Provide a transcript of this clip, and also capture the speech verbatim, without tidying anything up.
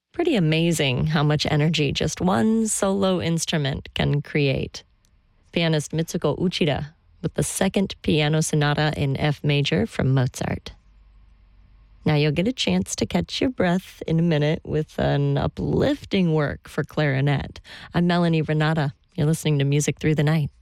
Pretty amazing how much energy just one solo instrument can create. Pianist Mitsuko Uchida with the second piano sonata in F major from Mozart. Now you'll get a chance to catch your breath in a minute with an uplifting work for clarinet. I'm Melanie Renata. You're listening to Music Through the Night.